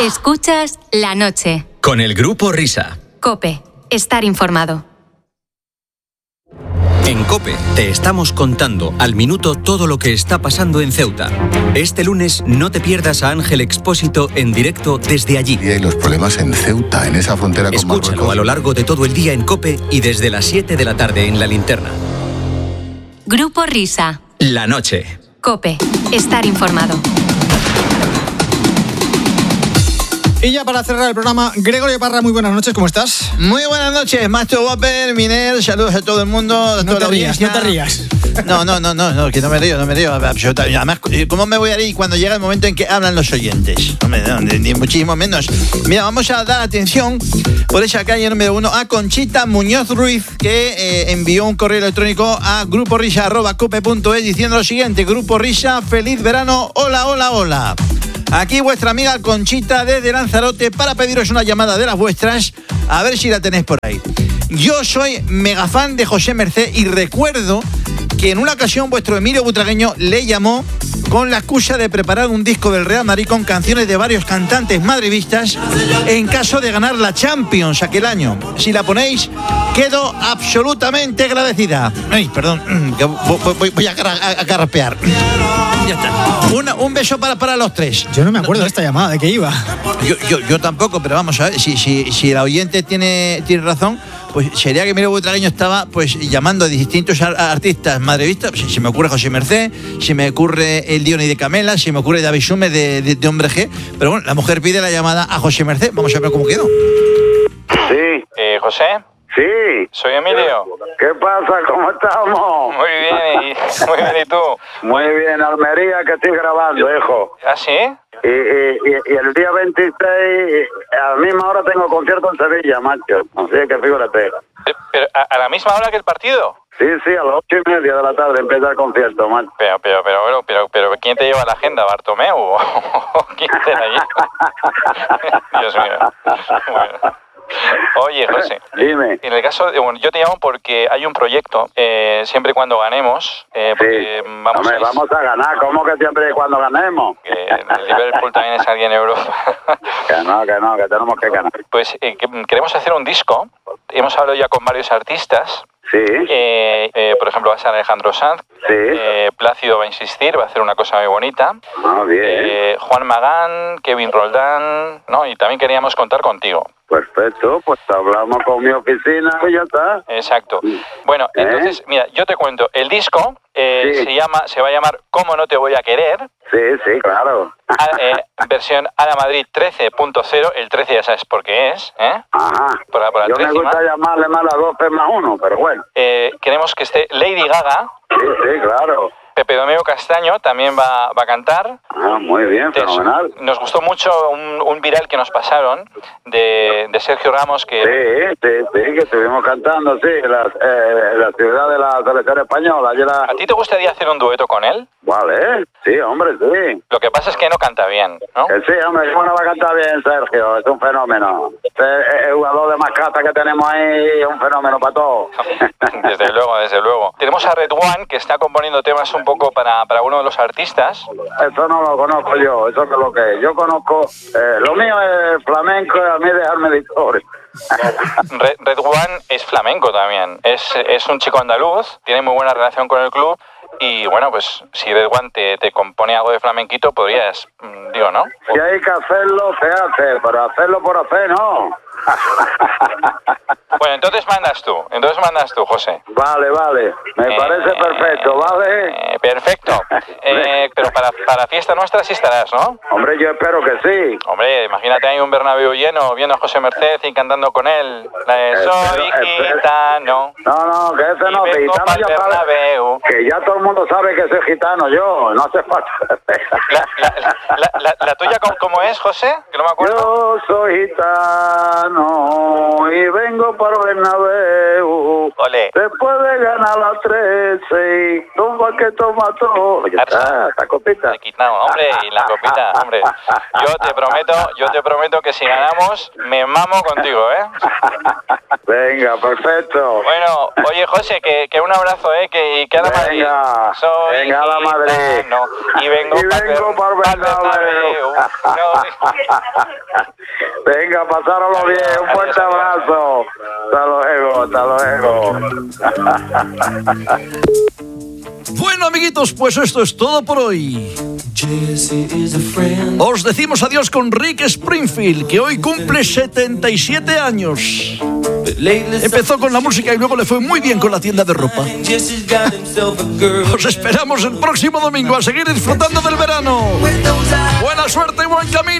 Escuchas La Noche. Con el Grupo Risa. COPE. Estar informado. En COPE te estamos contando al minuto todo lo que está pasando en Ceuta. Este lunes no te pierdas a Ángel Expósito en directo desde allí. Y hay los problemas en Ceuta, en esa frontera con Marruecos. Escúchalo a lo largo de todo el día en COPE y desde las 7 de la tarde en La Linterna. Grupo Risa. La Noche. COPE. Estar informado. Y ya para cerrar el programa, Gregorio Parra, muy buenas noches, ¿cómo estás? Muy buenas noches, Macho Wapper, Miner, saludos a todo el mundo, a No toda te la rías, audiencia. no te rías. No, que no me río, absolutamente. Además, ¿cómo me voy a reír cuando llega el momento en que hablan los oyentes? Hombre, no, ni muchísimo menos. Mira, vamos a dar atención por esa calle número 1 a Conchita Muñoz Ruiz, que envió un correo electrónico a gruporisa@cope.es diciendo lo siguiente: Grupo Risa, feliz verano, hola. Aquí vuestra amiga Conchita desde Lanzarote para pediros una llamada de las vuestras, a ver si la tenéis por ahí. Yo soy mega fan de José Mercé y recuerdo que en una ocasión vuestro Emilio Butragueño le llamó con la excusa de preparar un disco del Real Madrid con canciones de varios cantantes madridistas en caso de ganar la Champions aquel año. Si la ponéis, quedo absolutamente agradecida. Ay, perdón, que voy a carraspear. Ya está. Un beso para los tres. Yo no me acuerdo de esta llamada, ¿de qué iba? Yo tampoco, pero vamos a ver, si el oyente tiene razón, pues sería que Emilio Butragueño estaba pues llamando a distintos artistas madridistas. Se me ocurre José Mercé, se me ocurre el Diony de Camela, se me ocurre David Sume de Hombre G, pero bueno, la mujer pide la llamada a José Mercé. Vamos a ver cómo quedó. Sí. ¿José? Sí. Soy Emilio. ¿Qué pasa? ¿Cómo estamos? Muy bien, ¿y tú? Muy bien, Almería, que estoy grabando, hijo. ¿Ah, sí? Y el día 26, a la misma hora tengo concierto en Sevilla, macho. Así que fíjate. ¿Pero a la misma hora que el partido? Sí, a las 8:30 de la tarde empieza el concierto, macho. Pero ¿quién te lleva la agenda? ¿Bartomeu? ¿O quién te la lleva? Dios mío. Bueno. Oye, José, dime. En el caso, yo te llamo porque hay un proyecto, siempre y cuando ganemos, porque vamos a ganar, ¿cómo que siempre y cuando ganemos? Que el Liverpool también es alguien en Europa. que tenemos que ganar. Pues queremos hacer un disco, hemos hablado ya con varios artistas. Sí. Por ejemplo, va a ser Alejandro Sanz. Sí. Plácido va a insistir, va a hacer una cosa muy bonita. Bien. Juan Magán, Kevin Roldán, ¿no? Y también queríamos contar contigo. Perfecto, pues hablamos con mi oficina y ya está. Exacto. Bueno, entonces, mira, yo te cuento, el disco se va a llamar ¿Cómo no te voy a querer? Sí, claro. Versión Ala Madrid 13.0, el 13 ya sabes por qué es, ¿eh? Ajá. Por la yo me gusta llamarle más a 12 más 1, pero bueno. Queremos que esté Lady Gaga. Sí, claro. Pepe Domingo Castaño también va a cantar. Ah, muy bien, fenomenal. Nos gustó mucho un viral que nos pasaron de Sergio Ramos que... Sí, que estuvimos cantando, la ciudad de la selección española. ¿A ti te gustaría hacer un dueto con él? Vale, sí, hombre, sí. Lo que pasa es que no canta bien, ¿no? Sí, hombre, ¿cómo no va a cantar bien, Sergio? Es un fenómeno. El jugador de mascata que tenemos ahí es un fenómeno para todos. Desde luego. Tenemos a Red One, que está componiendo temas un poco para uno de los artistas. Eso no lo conozco yo, eso que es lo que es. Yo conozco, lo mío es flamenco y a mí dejarme de historia. Red One es flamenco también. Es un chico andaluz, tiene muy buena relación con el club. Y bueno, pues si Red One te compone algo de flamenquito, podrías, digo, ¿no? Si hay que hacerlo, se hace, pero hacerlo por hacer, no. Bueno, entonces mandas tú, José. Vale, me parece perfecto, ¿vale? Perfecto. Pero para fiesta nuestra sí estarás, ¿no? Hombre, yo espero que sí. Hombre, imagínate ahí un Bernabéu lleno, viendo a José Merced y cantando con él. Soy gitano. No, que ese no, que gitano ya sabe. Que ya todo el mundo sabe que soy gitano yo, no hace falta. ¿La tuya cómo es, José? Que no me acuerdo. Yo soy gitano y vengo por para Bernabéu. Ole. Después de ganar la 13, toma que toma todo. Ya está copita. No, hombre, y la copita, hombre. Yo te prometo que si ganamos, me mamo contigo, ¿eh? Venga, perfecto. Bueno, oye, José, que un abrazo, ¿eh? Que a la Madrid. Venga, a la Madrid. No, y vengo para Bernabéu. Venga, pasáralo bien. Un fuerte abrazo. Hasta luego. Bueno, amiguitos, pues esto es todo por hoy. Os decimos adiós con Rick Springfield, que hoy cumple 77 años. Empezó con la música y luego le fue muy bien con la tienda de ropa. Os esperamos el próximo domingo a seguir disfrutando del verano. Buena suerte y buen camino.